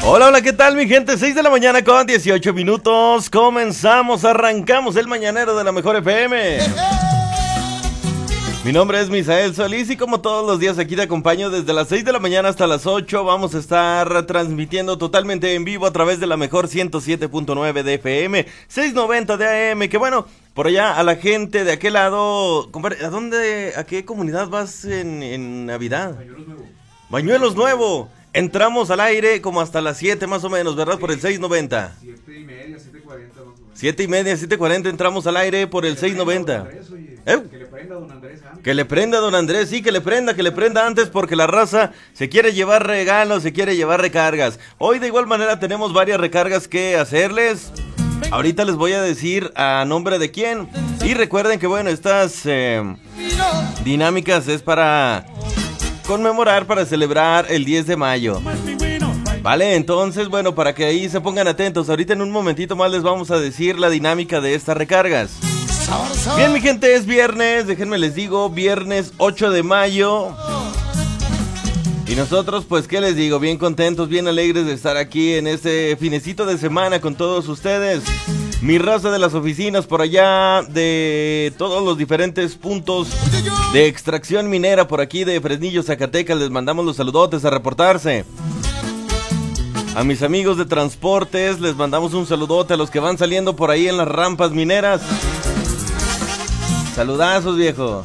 Hola, hola, ¿qué tal mi gente? 6 de la mañana con 18 minutos. Arrancamos el mañanero de la Mejor FM. Mi nombre es Misael Solís y como todos los días aquí te acompaño desde las 6 de la mañana hasta las 8. Vamos a estar transmitiendo totalmente en vivo a través de la Mejor 107.9 de FM, 690 de AM. Que bueno, por allá a la gente de aquel lado, compadre, ¿a qué comunidad vas en Navidad? Bañuelos Nuevo. Bañuelos Nuevo. Entramos al aire como hasta las 7 más o menos, ¿verdad? Por el 690. 7:30, 7:40 más o menos. 7:30, 7:40 entramos al aire por el 690. Que le prenda a don Andrés antes. Que le prenda a don Andrés, sí, que le prenda antes porque la raza se quiere llevar regalos, se quiere llevar recargas. Hoy de igual manera tenemos varias recargas que hacerles. Ahorita les voy a decir a nombre de quién. Y recuerden que bueno, estas dinámicas es para conmemorar, para celebrar el 10 de mayo. Vale, entonces, bueno, para que ahí se pongan atentos. Ahorita en un momentito más les vamos a decir la dinámica de estas recargas. Bien, mi gente, es viernes, déjenme les digo, viernes 8 de mayo. Y nosotros, pues, ¿qué les digo? Bien contentos, bien alegres de estar aquí en este finecito de semana con todos ustedes. Mi raza de las oficinas por allá, de todos los diferentes puntos de extracción minera por aquí de Fresnillo, Zacatecas, les mandamos los saludotes a reportarse. A mis amigos de transportes, les mandamos un saludote a los que van saliendo por ahí en las rampas mineras. Saludazos, viejo.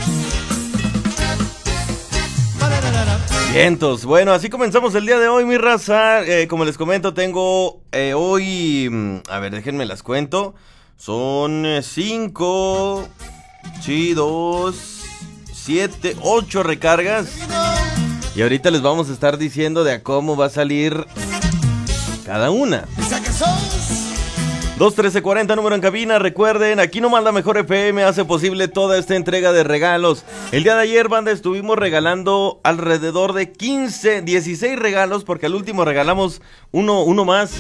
Vientos, bueno, así comenzamos el día de hoy, mi raza. Como les comento, tengo hoy, a ver, déjenme las cuento. Son 5, sí, 2, 7, 8 recargas. Y ahorita les vamos a estar diciendo de a cómo va a salir cada una. 213-40, número en cabina. Recuerden, aquí nomás la Mejor FM hace posible toda esta entrega de regalos. El día de ayer, banda, estuvimos regalando alrededor de 15, 16 regalos, porque al último regalamos uno más.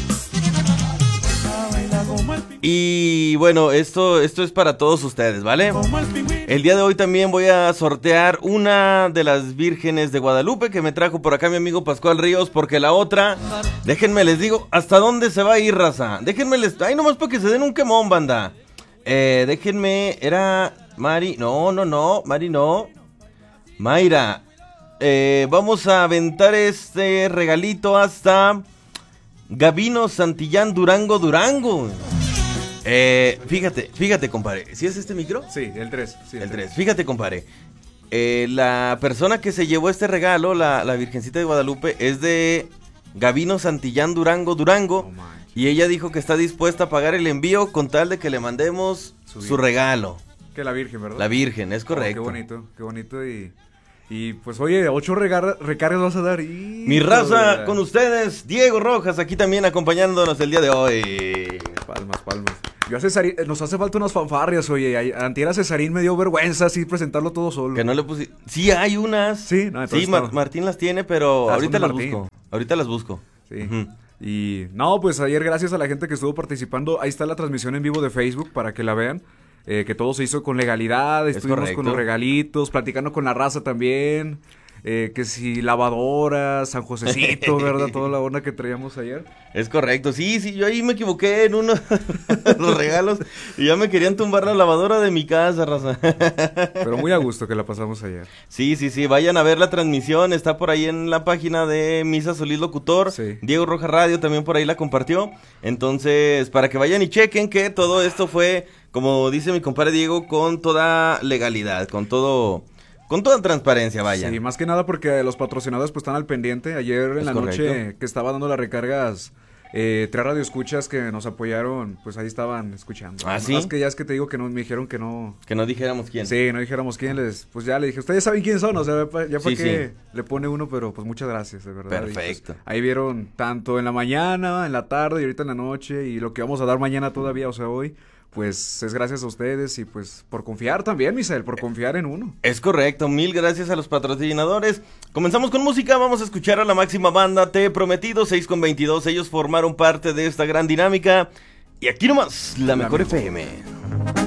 Y bueno, esto es para todos ustedes, ¿vale? El día de hoy también voy a sortear una de las vírgenes de Guadalupe que me trajo por acá mi amigo Pascual Ríos, porque la otra, déjenme les digo, ¿hasta dónde se va a ir, raza? Déjenme les... Ay, nomás para que se den un quemón, banda. Déjenme, era Mari, no, Mari no. Mayra, vamos a aventar este regalito hasta Gabino Santillán Durango. Fíjate, compadre. ¿Sí es este micro? Sí, el 3. Sí, el 3. Fíjate, compadre. La persona que se llevó este regalo, la Virgencita de Guadalupe, es de Gabino Santillán Durango. Oh, y ella dijo que está dispuesta a pagar el envío con tal de que le mandemos su regalo. Que la Virgen, ¿verdad? La Virgen, es correcto. Qué bonito y pues oye, 8 recargas vas a dar y... Mi raza, con ustedes, Diego Rojas, aquí también acompañándonos el día de hoy. Palmas. Yo a Cesarín, nos hace falta unas fanfarrias, oye, antier a Cesarín me dio vergüenza así presentarlo todo solo. Que no le puse... Sí, hay unas. Sí, no, sí, Martín las tiene, pero ahorita las busco. Sí. Uh-huh. Y no, pues ayer gracias a la gente que estuvo participando, ahí está la transmisión en vivo de Facebook para que la vean. Que todo se hizo con legalidad, estuvimos con los regalitos, platicando con la raza también, que si lavadora, San Josecito, ¿verdad? Toda la onda que traíamos ayer. Es correcto, sí, yo ahí me equivoqué en uno de los regalos y ya me querían tumbar la lavadora de mi casa, raza. Pero muy a gusto que la pasamos ayer. Sí, vayan a ver la transmisión, está por ahí en la página de Misa Solís Locutor, sí. Diego Rojas Radio también por ahí la compartió, entonces para que vayan y chequen que todo esto fue... Como dice mi compadre Diego, con toda legalidad, con toda transparencia, vaya. Sí, más que nada porque los patrocinadores pues están al pendiente. Ayer en la noche que estaba dando las recargas, 3 radioescuchas que nos apoyaron, pues ahí estaban escuchando. ¿Ah, sí? Más que ya es que te digo que no, me dijeron que no. Que no dijéramos quién. Sí, no dijéramos quién, pues ya le dije, ustedes saben quiénes son, o sea, ya para que le pone uno, pero pues muchas gracias, de verdad. Perfecto. Y, pues, ahí vieron tanto en la mañana, en la tarde y ahorita en la noche y lo que vamos a dar mañana todavía, o sea, hoy. Pues es gracias a ustedes y pues por confiar también, Misael, por confiar en uno. Es correcto, mil gracias a los patrocinadores. Comenzamos con música, vamos a escuchar a la máxima banda, Te he Prometido, 6:22. Ellos formaron parte de esta gran dinámica. Y aquí nomás, la Mejor FM.